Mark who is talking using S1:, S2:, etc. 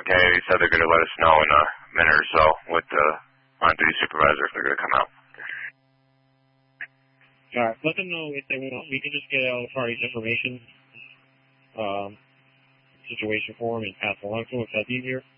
S1: Okay, he said they're going to let us know in a minute or so with the on-duty supervisor if they're going to come out.
S2: All right, let them know if they want. We can just get all the parties' information, situation for them and pass along to them if that's easier.